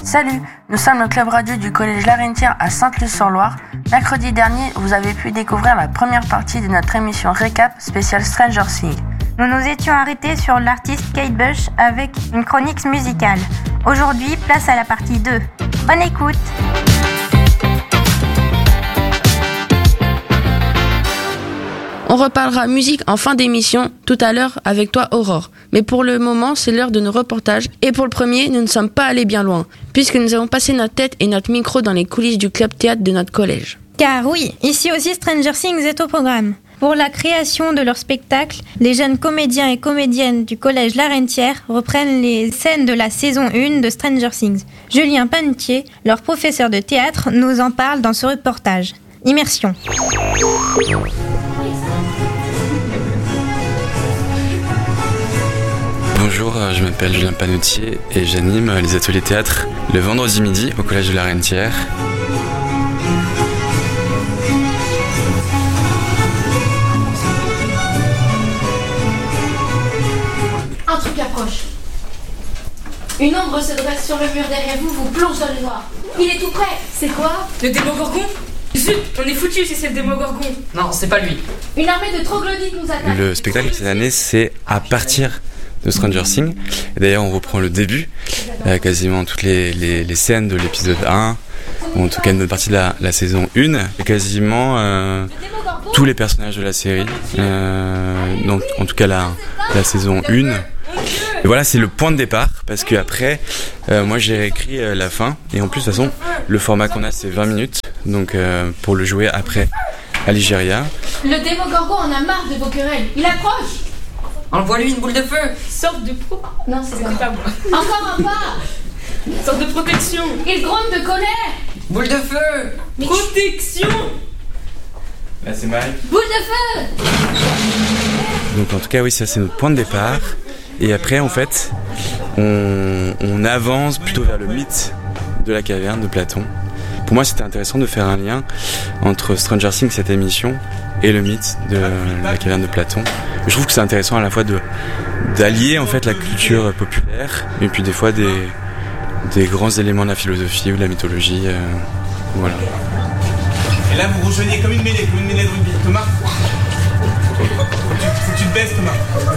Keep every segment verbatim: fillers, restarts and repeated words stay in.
Salut, nous sommes le club radio du collège Larentière à Sainte-Luce-sur-Loire. Mercredi dernier, vous avez pu découvrir la première partie de notre émission Récap spéciale Stranger Things. Nous nous étions arrêtés sur l'artiste Kate Bush avec une chronique musicale. Aujourd'hui, place à la partie deux. Bonne écoute! On reparlera musique en fin d'émission tout à l'heure avec toi Aurore. Mais pour le moment, c'est l'heure de nos reportages. Et pour le premier, nous ne sommes pas allés bien loin, puisque nous avons passé notre tête et notre micro dans les coulisses du club théâtre de notre collège. Car oui, ici aussi Stranger Things est au programme. Pour la création de leur spectacle, les jeunes comédiens et comédiennes du collège Larentière reprennent les scènes de la saison un de Stranger Things. Julien Panetier, leur professeur de théâtre, nous en parle dans ce reportage. Immersion. Bonjour, je m'appelle Julien Panetier et j'anime les ateliers théâtre le vendredi midi au collège de Larentière. Un truc approche. Une ombre se dresse sur le mur derrière vous, vous plonge dans le noir. Il est tout près. C'est quoi? Le Démogorgon? Zut, on est foutu si c'est le Démogorgon. Non, c'est pas lui. Une armée de troglodytes nous attaque. Le spectacle de cette année, c'est à partir de Stranger Things. Et d'ailleurs, on reprend le début, euh, quasiment toutes les, les, les scènes de l'épisode un, ou en tout cas une bonne partie de la, la saison un, et quasiment euh, tous les personnages de la série. Euh, donc, en tout cas, la, la saison un. Et voilà, c'est le point de départ, parce qu'après, euh, moi j'ai écrit euh, la fin, et en plus, de toute façon, le format qu'on a, c'est vingt minutes, donc euh, pour le jouer après à l'Igéria. Le Démogorgon en a marre de vos querelles. Il approche. Envoie-lui une boule de feu. Sorte de pro... Non, c'est C'est pas moi. Encore un pas. Sorte de protection. Il gronde de colère. Boule de feu. Protection. Là, c'est Mike. Boule de feu. Donc en tout cas, oui, ça c'est notre point de départ. Et après, en fait, on, on avance plutôt vers le mythe de la caverne de Platon. Pour moi, c'était intéressant de faire un lien entre Stranger Things, cette émission, et le mythe de la caverne de Platon. Je trouve que c'est intéressant à la fois de, d'allier en fait la culture populaire et puis des fois des, des grands éléments de la philosophie ou de la mythologie. Euh, voilà. Et là, vous rejoignez comme une mêlée, comme une mêlée de rugby. Thomas, faut que tu te baisses, Thomas.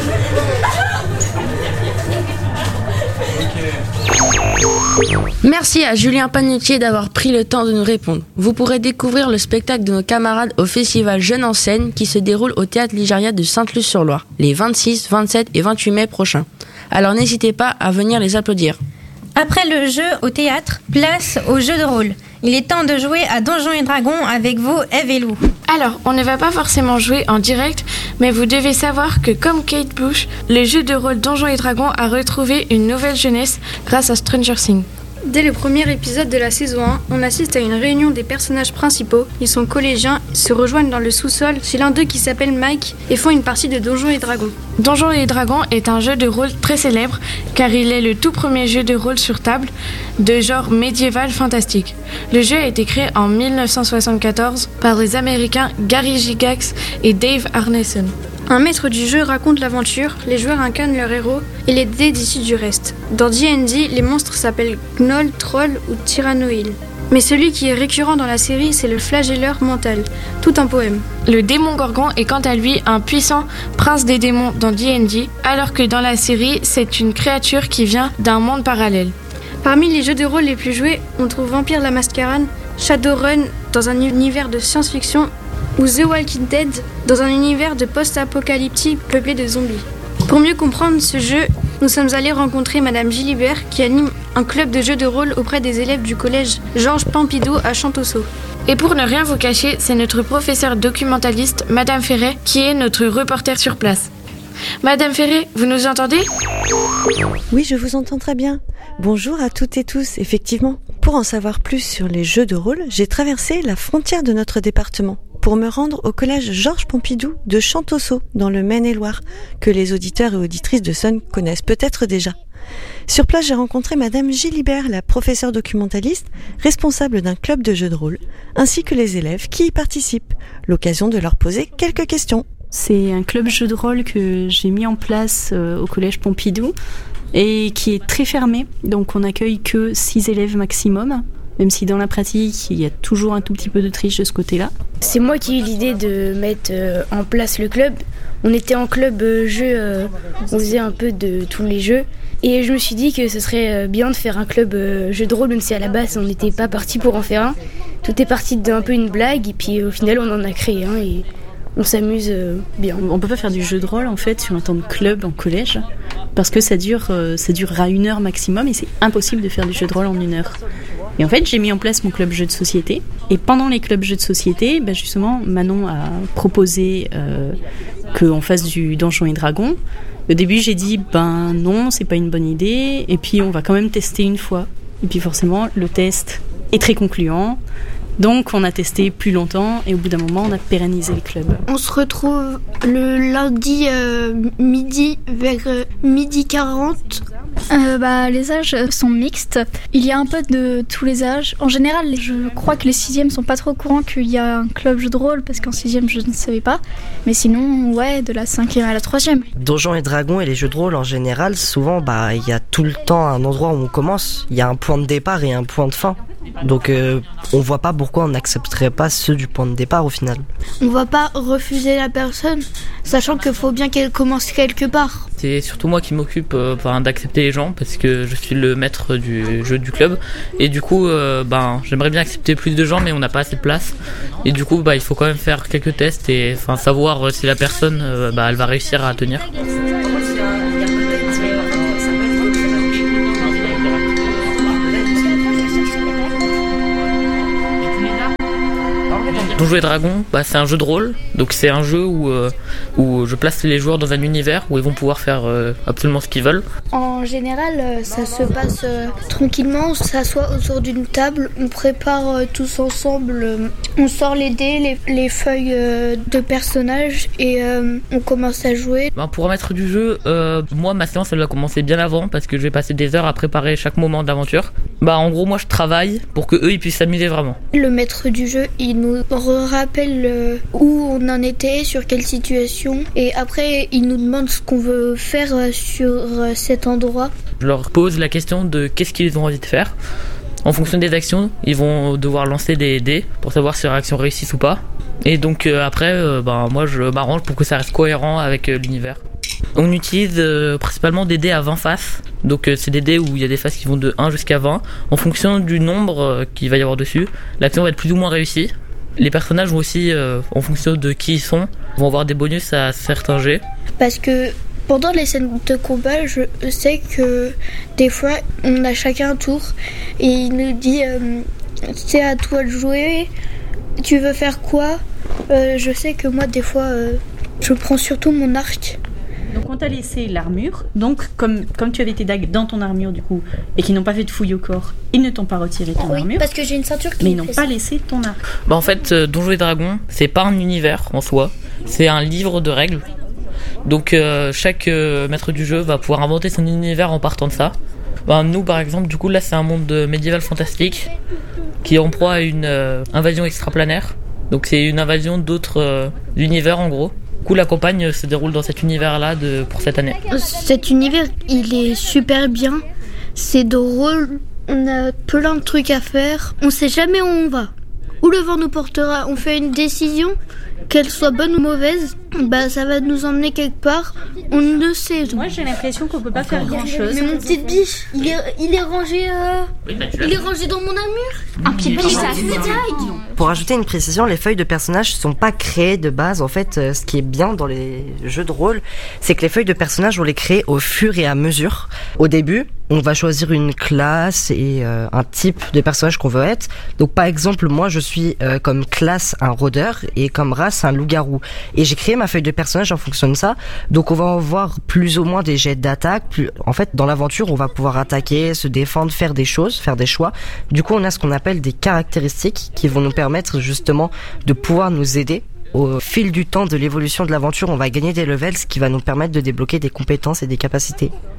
Merci à Julien Panetier d'avoir pris le temps de nous répondre. Vous pourrez découvrir le spectacle de nos camarades au festival Jeunes en scène qui se déroule au théâtre Ligéria de Sainte-Luce-sur-Loire les vingt-six, vingt-sept et vingt-huit mai prochains. Alors n'hésitez pas à venir les applaudir. Après le jeu au théâtre, place au jeu de rôle. Il est temps de jouer à Donjons et Dragons avec vous, Eve et Lou. Alors, on ne va pas forcément jouer en direct, mais vous devez savoir que comme Kate Bush, le jeu de rôle Donjons et Dragons a retrouvé une nouvelle jeunesse grâce à Stranger Things. Dès le premier épisode de la saison un, on assiste à une réunion des personnages principaux. Ils sont collégiens, se rejoignent dans le sous-sol chez l'un d'eux qui s'appelle Mike et font une partie de Donjons et Dragons. Donjons et Dragons est un jeu de rôle très célèbre car il est le tout premier jeu de rôle sur table de genre médiéval fantastique. Le jeu a été créé en dix-neuf cent soixante-quatorze par les Américains Gary Gygax et Dave Arneson. Un maître du jeu raconte l'aventure, les joueurs incarnent leur héros et les dés décident du reste. Dans D and D, les monstres s'appellent Gnoll, Troll ou Tyrannoïl. Mais celui qui est récurrent dans la série, c'est le flagelleur mental, tout un poème. Le Démogorgon est quant à lui un puissant prince des démons dans D and D, alors que dans la série, c'est une créature qui vient d'un monde parallèle. Parmi les jeux de rôle les plus joués, on trouve Vampire la Mascarade, Shadowrun dans un univers de science-fiction ou The Walking Dead dans un univers de post-apocalyptique peuplé de zombies. Pour mieux comprendre ce jeu, nous sommes allés rencontrer Madame Gilibert qui anime un club de jeux de rôle auprès des élèves du collège Georges Pompidou à Champtoceau. Et pour ne rien vous cacher, c'est notre professeure documentaliste, Madame Ferret, qui est notre reporter sur place. Madame Ferret, vous nous entendez ? Oui, je vous entends très bien. Bonjour à toutes et tous, effectivement. Pour en savoir plus sur les jeux de rôle, j'ai traversé la frontière de notre département pour me rendre au collège Georges Pompidou de Champtoceau, dans le Maine-et-Loire, que les auditeurs et auditrices de Sun connaissent peut-être déjà. Sur place, j'ai rencontré Madame Gilibert, la professeure documentaliste, responsable d'un club de jeux de rôle, ainsi que les élèves qui y participent, l'occasion de leur poser quelques questions. C'est un club jeu de rôle que j'ai mis en place euh, au collège Pompidou et qui est très fermé, donc on n'accueille que six élèves maximum, même si dans la pratique il y a toujours un tout petit peu de triche de ce côté-là. C'est moi qui ai eu l'idée de mettre euh, en place le club. On était en club euh, jeu, euh, on faisait un peu de tous les jeux. Et je me suis dit que ce serait bien de faire un club euh, jeu de rôle, même si à la base on n'était pas parti pour en faire un. Tout est parti d'un peu une blague et puis au final on en a créé un et on s'amuse euh, bien. On peut pas faire du jeu de rôle en fait sur un temps de club en collège parce que ça dure, euh, ça durera une heure maximum et c'est impossible de faire du jeu de rôle en une heure. Et en fait j'ai mis en place mon club jeu de société et pendant les clubs jeux de société, bah justement Manon a proposé euh, qu'on fasse du Donjons et Dragons. Au début, j'ai dit, ben non, c'est pas une bonne idée, et puis on va quand même tester une fois. Et puis forcément, le test est très concluant, donc on a testé plus longtemps, et au bout d'un moment, on a pérennisé le club. On se retrouve le lundi euh, midi, vers euh, midi quarante. Euh, bah, les âges sont mixtes. Il y a un peu de tous les âges. En général, je crois que les sixièmes sont pas trop au courant qu'il y a un club jeu de rôle, parce qu'en sixième, je ne savais pas. Mais sinon, ouais, de la cinquième à la troisième. Donjons et Dragons et les jeux de rôle en général, souvent, bah, il y a tout le temps un endroit où on commence. Il y a un point de départ et un point de fin. Donc, euh, on voit pas pourquoi on n'accepterait pas ceux du point de départ au final. On va pas refuser la personne, sachant qu'il faut bien qu'elle commence quelque part. C'est surtout moi qui m'occupe euh, enfin, d'accepter les gens parce que je suis le maître du jeu du club et du coup euh, ben, j'aimerais bien accepter plus de gens mais on n'a pas assez de place et du coup bah, il faut quand même faire quelques tests et enfin, savoir si la personne euh, bah, elle va réussir à tenir. Donjons et Dragons, bah, c'est un jeu de rôle, donc c'est un jeu où, euh, où je place les joueurs dans un univers où ils vont pouvoir faire euh, absolument ce qu'ils veulent. En général, euh, ça se passe euh, tranquillement, on s'assoit autour d'une table, on prépare euh, tous ensemble, euh, on sort les dés, les, les feuilles euh, de personnages et euh, on commence à jouer. Bah, pour remettre du jeu, euh, moi ma séance elle va commencer bien avant parce que je vais passer des heures à préparer chaque moment d'aventure. Bah, en gros moi je travaille pour que eux ils puissent s'amuser vraiment. Le maître du jeu il nous rappelle euh, où on en était, sur quelle situation et après il nous demande ce qu'on veut faire euh, sur euh, cet endroit. Je leur pose la question de qu'est-ce qu'ils ont envie de faire. En fonction des actions, ils vont devoir lancer des dés pour savoir si leur action réussit ou pas. Et donc euh, après, euh, bah, moi je m'arrange pour que ça reste cohérent avec euh, l'univers. On utilise euh, principalement des dés à vingt faces. Donc euh, c'est des dés où il y a des faces qui vont de un jusqu'à vingt. En fonction du nombre euh, qu'il va y avoir dessus, l'action va être plus ou moins réussie. Les personnages vont aussi, euh, en fonction de qui ils sont, vont avoir des bonus à certains jets. Parce que pendant les scènes de combat, je sais que des fois, on a chacun un tour et il nous dit euh, c'est à toi de jouer, tu veux faire quoi euh, Je sais que moi, des fois, euh, je prends surtout mon arc. Donc on t'a laissé l'armure, donc comme, comme tu avais tes dagues dans ton armure du coup, et qu'ils n'ont pas fait de fouille au corps, ils ne t'ont pas retiré ton oui, armure. Parce que j'ai une ceinture qui mais ils n'ont pas laissé ton arc. Bah en fait, euh, Donjons et Dragons, c'est pas un univers en soi, c'est un livre de règles. Donc euh, chaque euh, maître du jeu va pouvoir inventer son univers en partant de ça. Bah, nous par exemple, du coup là c'est un monde médiéval fantastique qui est en proie à une euh, invasion extraplanaire. Donc c'est une invasion d'autres euh, univers en gros. Du coup, la campagne se déroule dans cet univers-là de, pour cette année. Cet univers, il est super bien. C'est drôle. On a plein de trucs à faire. On sait jamais où on va. Où le vent nous portera. On fait une décision, qu'elle soit bonne ou mauvaise, bah ça va nous emmener quelque part. On ne sait. Moi, j'ai l'impression qu'on peut pas faire grand-chose. Mais mon petit biche, il est, il est rangé. Euh, oui, bah, il est rangé dans mon armure. Un petit biche, ça se Pour ajouter une précision, les feuilles de personnages sont pas créées de base. En fait, euh, ce qui est bien dans les jeux de rôle, c'est que les feuilles de personnages, on les crée au fur et à mesure. Au début, on va choisir une classe et euh, un type de personnage qu'on veut être. Donc, par exemple, moi, je suis euh, comme classe un rôdeur et comme race un loup-garou. Et j'ai créé ma feuille de personnage en fonction de ça. Donc, on va avoir plus ou moins des jets d'attaque. Plus... En fait, dans l'aventure, on va pouvoir attaquer, se défendre, faire des choses, faire des choix. Du coup, on a ce qu'on appelle des caractéristiques qui vont nous permettre justement de pouvoir nous aider. Au fil du temps de l'évolution de l'aventure, on va gagner des levels, ce qui va nous permettre de débloquer des compétences et des capacités.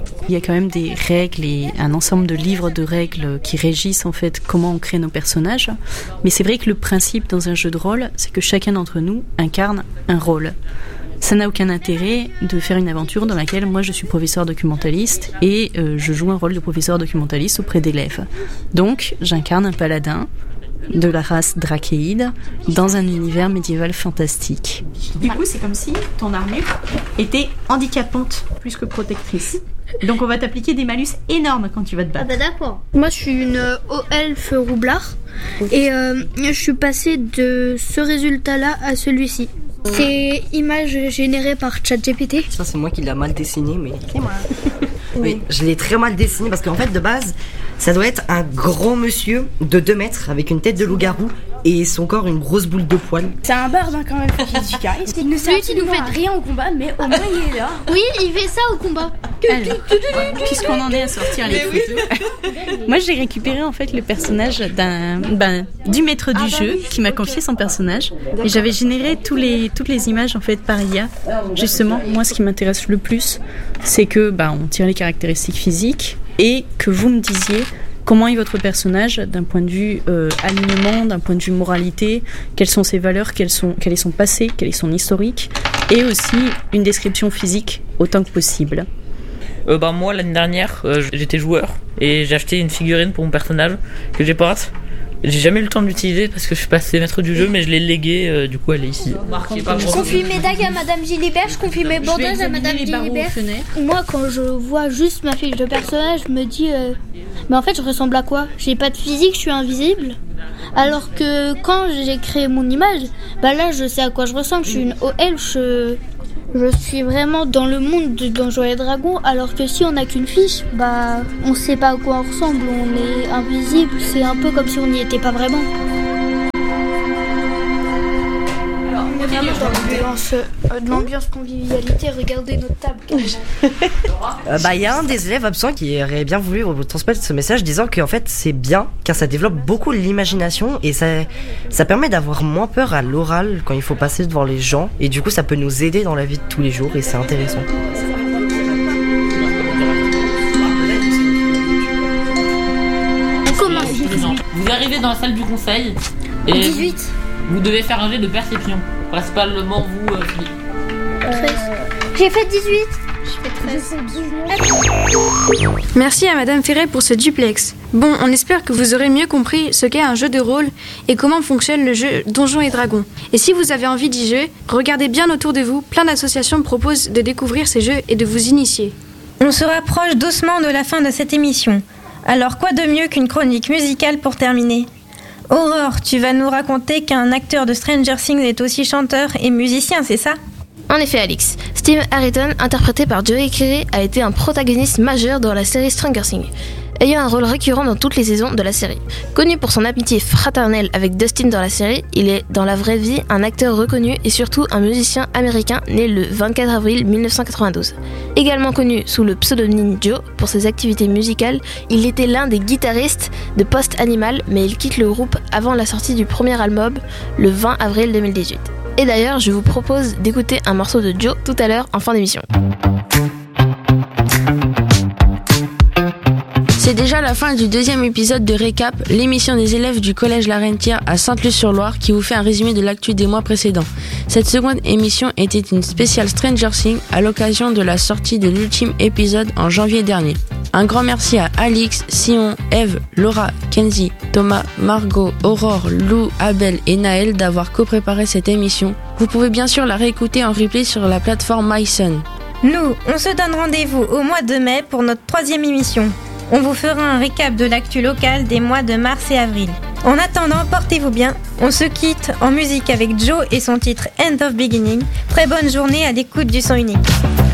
Il y a quand même des règles et un ensemble de livres de règles qui régissent en fait comment on crée nos personnages. Mais c'est vrai que le principe dans un jeu de rôle, c'est que chacun d'entre nous incarne un rôle. Ça n'a aucun intérêt de faire une aventure dans laquelle moi je suis professeur documentaliste et euh, je joue un rôle de professeur documentaliste auprès d'élèves. Donc j'incarne un paladin de la race drachéide dans un univers médiéval fantastique. Du coup, c'est comme si ton armure était handicapante plus que protectrice. Donc on va t'appliquer des malus énormes quand tu vas te battre. Ah bah d'accord. Moi je suis une euh, haut elfe roublard et euh, je suis passée de ce résultat-là à celui-ci. C'est image générée par ChatGPT. Ça c'est moi qui l'ai mal dessiné, mais c'est moi. Oui, je l'ai très mal dessiné parce qu'en fait de base ça doit être un grand monsieur de deux mètres avec une tête de loup-garou et son corps une grosse boule de poils. C'est un barde hein, quand même, faut qu'il du charisme. Il ne fait rien au combat, mais au moins il est là. Oui, il fait ça au combat. Alors, puisqu'on en est à sortir les photos, moi j'ai récupéré en fait le personnage d'un, ben, du maître du jeu qui m'a confié son personnage et j'avais généré tous les, toutes les images en fait par I A. Justement, moi ce qui m'intéresse le plus, c'est que ben, on tire les caractéristiques physiques et que vous me disiez comment est votre personnage d'un point de vue euh, alignement, d'un point de vue moralité, quelles sont ses valeurs, quels sont, quel est son passé, quel est son historique, et aussi une description physique autant que possible. Euh, bah, moi l'année dernière euh, j'étais joueur et j'ai acheté une figurine pour mon personnage que j'ai peinte. J'ai jamais eu le temps de l'utiliser parce que je suis passé maître du jeu, mais je l'ai léguée, euh, du coup elle est ici. Je confie mes dagues à Madame Gilibert, je confie mes bandages à Madame Gilibert. Moi quand je vois juste ma fiche de personnage, je me dis euh, mais en fait je ressemble à quoi? J'ai pas de physique, je suis invisible. Alors que quand j'ai créé mon image, bah là je sais à quoi je ressemble, je suis une haut elfe, je... Je suis vraiment dans le monde de Donjons et Dragons, alors que si on n'a qu'une fiche, bah on sait pas à quoi on ressemble, on est invisible, c'est un peu comme si on n'y était pas vraiment. Alors, on est vraiment dans l'ambiance, euh, de l'ambiance convivialité, regardez notre table. euh, bah il y a un des élèves absents qui aurait bien voulu vous transmettre ce message disant qu'en fait c'est bien car ça développe beaucoup l'imagination et ça, ça permet d'avoir moins peur à l'oral quand il faut passer devant les gens et du coup ça peut nous aider dans la vie de tous les jours et c'est intéressant. Comment ? Vous arrivez dans la salle du conseil et dix-huit. Vous devez faire un jet de perception. Principalement vous, euh, Philippe. treize. J'ai fait dix-huit. Je fais treize. Merci à Madame Ferret pour ce duplex. Bon, on espère que vous aurez mieux compris ce qu'est un jeu de rôle et comment fonctionne le jeu Donjons et Dragons. Et si vous avez envie d'y jouer, regardez bien autour de vous, plein d'associations proposent de découvrir ces jeux et de vous initier. On se rapproche doucement de la fin de cette émission. Alors quoi de mieux qu'une chronique musicale pour terminer ? Aurore, tu vas nous raconter qu'un acteur de Stranger Things est aussi chanteur et musicien, c'est ça ? En effet, Alix. Steve Harrington, interprété par Joey Keery, a été un protagoniste majeur dans la série Stranger Things, ayant un rôle récurrent dans toutes les saisons de la série. Connu pour son amitié fraternelle avec Dustin dans la série, il est dans la vraie vie un acteur reconnu et surtout un musicien américain né le vingt-quatre avril mille neuf cent quatre-vingt-douze. Également connu sous le pseudonyme Joe pour ses activités musicales, il était l'un des guitaristes de Post Animal, mais il quitte le groupe avant la sortie du premier album le vingt avril deux mille dix-huit. Et d'ailleurs, je vous propose d'écouter un morceau de Joe tout à l'heure en fin d'émission. C'est déjà la fin du deuxième épisode de Récap, l'émission des élèves du collège La Rentière à Sainte-Luce-sur-Loire qui vous fait un résumé de l'actu des mois précédents. Cette seconde émission était une spéciale Stranger Things à l'occasion de la sortie de l'ultime épisode en janvier dernier. Un grand merci à Alix, Sion, Eve, Laura, Kenzie, Thomas, Margot, Aurore, Lou, Abel et Naël d'avoir co-préparé cette émission. Vous pouvez bien sûr la réécouter en replay sur la plateforme MySun. Nous, on se donne rendez-vous au mois de mai pour notre troisième émission. On vous fera un récap de l'actu locale des mois de mars et avril. En attendant, portez-vous bien. On se quitte en musique avec Joe et son titre End of Beginning. Très bonne journée à l'écoute du son unique.